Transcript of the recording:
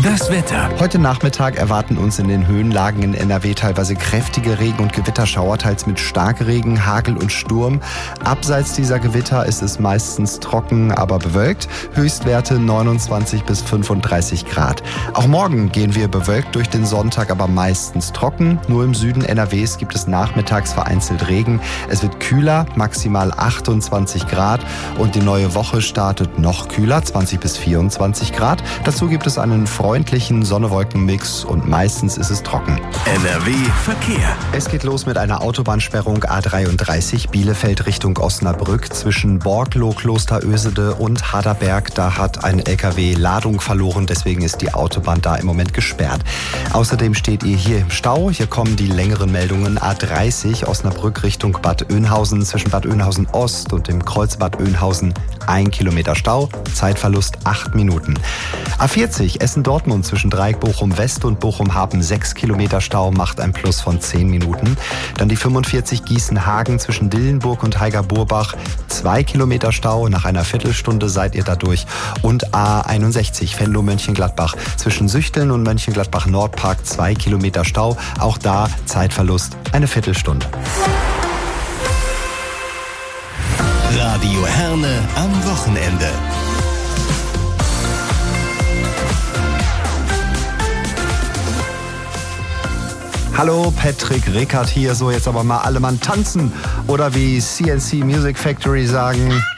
Das Wetter. Heute Nachmittag erwarten uns in den Höhenlagen in NRW teilweise kräftige Regen- und Gewitterschauer, teils mit Starkregen, Hagel und Sturm. Abseits dieser Gewitter ist es meistens trocken, aber bewölkt. Höchstwerte 29 bis 35 Grad. Auch morgen gehen wir bewölkt durch den Sonntag, aber meistens trocken. Nur im Süden NRWs gibt es nachmittags vereinzelt Regen. Es wird kühler, maximal 28 Grad. Und die neue Woche startet noch kühler, 20 bis 24 Grad. Dazu gibt es einen freundlichen Sonne-Wolken-Mix und meistens ist es trocken. NRW Verkehr. Es geht los mit einer Autobahnsperrung A33 Bielefeld Richtung Osnabrück zwischen Borgloh, Klosterösede und Harderberg. Da hat ein LKW Ladung verloren, deswegen ist die Autobahn da im Moment gesperrt. Außerdem steht ihr hier im Stau. Hier kommen die längeren Meldungen. A30 Osnabrück Richtung Bad Oeynhausen zwischen Bad Oeynhausen Ost und dem Kreuz Bad Oeynhausen 1 Kilometer Stau, Zeitverlust 8 Minuten. A40 Essen-Dortmund zwischen Dreieck Bochum-West und Bochum-Hapen 6 Kilometer Stau, macht ein Plus von 10 Minuten. Dann die 45 Gießen-Hagen zwischen Dillenburg und Heiger-Burbach 2 Kilometer Stau, nach einer Viertelstunde seid ihr da durch. Und A61 Venlo-Mönchengladbach zwischen Süchteln und Mönchengladbach-Nordpark 2 Kilometer Stau, auch da Zeitverlust eine Viertelstunde. Radio Herne am Wochenende. Hallo, Patrick Rickard hier. So, jetzt aber mal alle Mann tanzen. Oder wie CNC Music Factory sagen...